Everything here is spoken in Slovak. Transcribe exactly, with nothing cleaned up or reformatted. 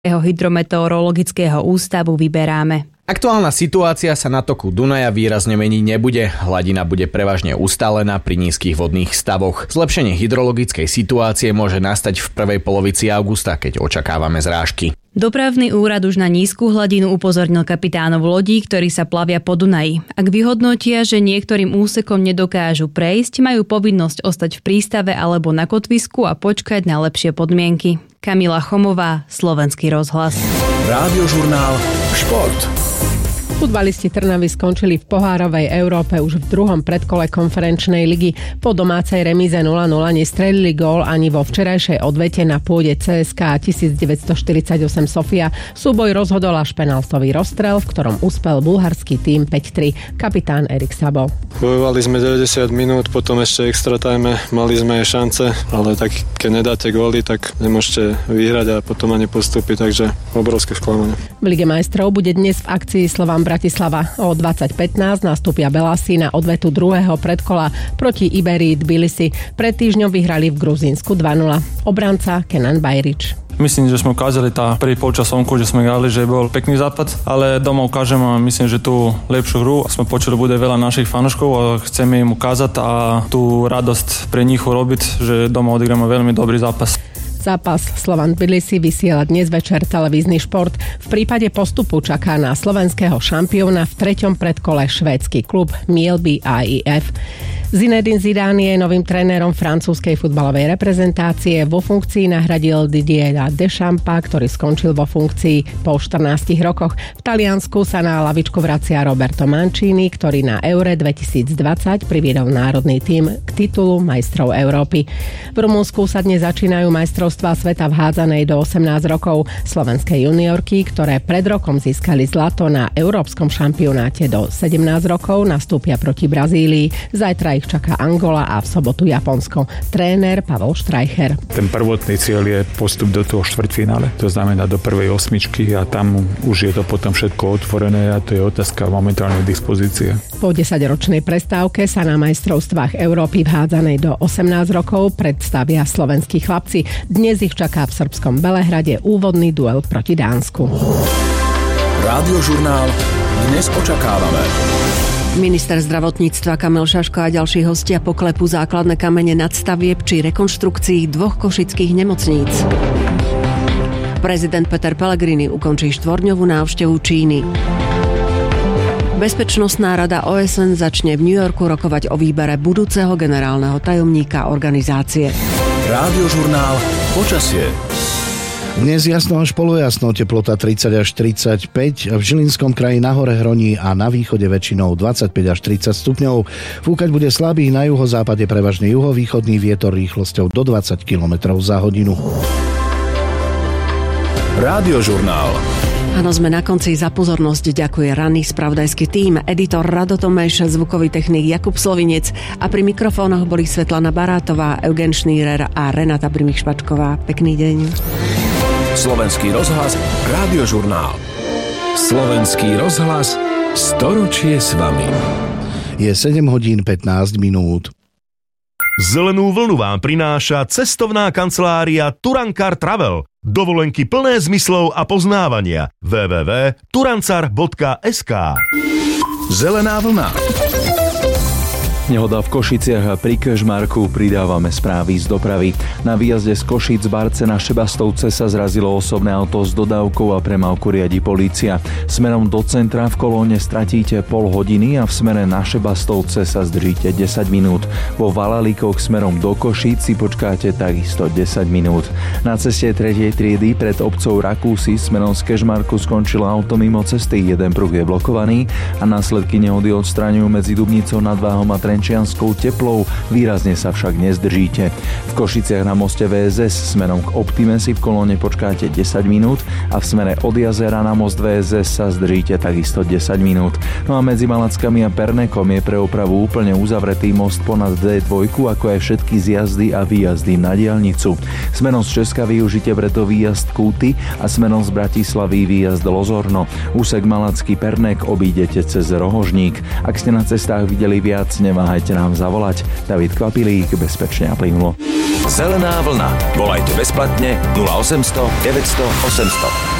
hydrometeorologického ústavu vyberáme. Aktuálna situácia sa na toku Dunaja výrazne meniť nebude. Hladina bude prevažne ustálená pri nízkych vodných stavoch. Zlepšenie hydrologickej situácie môže nastať v prvej polovici augusta, keď očakávame zrážky. Dopravný úrad už na nízku hladinu upozornil kapitánov lodí, ktorí sa plavia po Dunaji. Ak vyhodnotia, že niektorým úsekom nedokážu prejsť, majú povinnosť ostať v prístave alebo na kotvisku a počkať na lepšie podmienky. Kamila Chomová, Slovenský rozhlas. Rádiožurnál Šport. Futbalisti Trnavy skončili v pohárovej Európe už v druhom predkole konferenčnej ligy. Po domácej remíze nula nula nestrelili gól ani vo včerajšej odvete na pôde cé es ká devätnásťstoštyridsaťosem Sofia. Súboj rozhodol až penaltový rozstrel, v ktorom uspel bulharský tím päť tri. Kapitán Erik Sabo. Bojovali sme deväťdesiat minút, potom ešte extra time, mali sme aj šance, ale tak keď nedáte góly, tak nemôžete vyhrať a potom ani postúpiť, takže obrovské sklamanie. V Lige majstrov bude dnes v akcii Slovan Bratislava. O dvadsať pätnásť nastúpia Belasi na odvetu druhého predkola proti Iberii Tbilisi. Pred týždňom vyhrali v Gruzínsku dva nula. Obranca Kenan Bajrič. Myslím, že sme ukázali tá prvý polčas vonku, že sme hrali, že bol pekný západ, ale doma ukážem a myslím, že tú lepšiu hru. Sme počuli, bude veľa našich fanúškov a chceme im ukázať a tú radosť pre nich urobiť, že doma odigráme veľmi dobrý zápas. Zápas Slovan Tbilisi vysiela dnes večer televízny Šport. V prípade postupu čaká na slovenského šampióna v treťom predkole švédsky klub Mjällby á í ef. Zinedine Zidane je novým trénerom francúzskej futbalovej reprezentácie. Vo funkcii nahradil Didiera Deschampa, ktorý skončil vo funkcii po štrnástich rokoch. V Taliansku sa na lavičku vracia Roberto Mancini, ktorý na Eure dvetisícdvadsať priviedol národný tím k titulu majstrov Európy. V Rumunsku sa dnes začínajú majstrovstvá sveta v hádzanej do osemnásť rokov. Slovenské juniorky, ktoré pred rokom získali zlato na európskom šampionáte do sedemnásť rokov, nastúpia proti Brazílii. Zajtra ich čaká Angola a v sobotu Japonsko. Tréner Pavel Streicher. Ten prvotný cieľ je postup do toho štvrťfinále. To znamená do prvej osmičky a tam už je to potom všetko otvorené a to je otázka momentálnej dispozície. Po desaťročnej prestávke sa na majstrovstvách Európy v hádzanej do osemnásť rokov predstavia slovenskí chlapci. Dnes ich čaká v srbskom Belehrade úvodný duel proti Dánsku. Rádiožurnál Dnes očakávame. Minister zdravotníctva Kamil Šaško a ďalší hostia poklepú základné kamene nadstavieb či rekonštrukcií dvoch košických nemocníc. Prezident Peter Pellegrini ukončí štvorňovú návštevu Číny. Bezpečnostná rada ó es en začne v New Yorku rokovať o výbere budúceho generálneho tajomníka organizácie. Rádiožurnál Počasie. Dnes jasno až polojasno, teplota tridsať až tridsaťpäť, v Žilinskom kraji nahore hroní a na východe väčšinou dvadsaťpäť až tridsať stupňov. Fúkať bude slabý, na juhozápade prevažne juhovýchodný vietor rýchlosťou do dvadsať kilometrov za hodinu. Rádiožurnál. Áno, sme na konci. Za pozornosť ďakuje ranný spravodajský tím, editor Rado Tomeš, zvukový technik Jakub Slovinec a pri mikrofónoch boli Svetlana Barátová, Eugen Šnírer a Renata Brimich-Špačková. Pekný deň. Slovenský rozhlas, Rádiožurnál. Slovenský rozhlas, storočie s vami. Je sedem hodín pätnásť minút. Zelenú vlnu vám prináša cestovná kancelária Turankar Travel. Dovolenky plné zmyslov a poznávania. w w w bodka turancar bodka es ká. Zelená vlna. Nehoda v Košiciach a pri Kežmarku, pridávame správy z dopravy. Na výjazde z Košíc Barce na Šebastovce sa zrazilo osobné auto s dodávkou a premávku riadi polícia. Smerom do centra v kolóne stratíte pol hodiny a v smere na Šebastovce sa zdržíte desať minút. Vo Valalíkoch smerom do Košíc si počkáte takisto desať minút. Na ceste tretej triedy pred obcov Rakúsi smerom z Kežmarku skončilo auto mimo cesty, jeden pruh je blokovaný a následky nehody odstraňujú medzi Dubnicou nad Váhom a Trenčianskou Teplou, výrazne sa však nezdržíte. V Košiciach na moste vé es es smerom k Optime si v kolóne počkáte desať minút a v smere od jazera na most vé es es sa zdržíte takisto desať minút. No a medzi Malackami a Pernekom je pre opravu úplne uzavretý most ponad dé dva, ako aj všetky zjazdy a výjazdy na diaľnicu. Smerom z Česka využite preto výjazd Kúty a smerom z Bratislavy výjazd Lozorno. Úsek Malacký Pernek obídete cez Rohožník. Ak ste na cestách videli viac, neváhajte nám zavolať. David Kvapilík, bezpečne a plynulo. Zelená vlna. Volajte bezplatne nula osem nula nula deväť nula nula osem nula nula.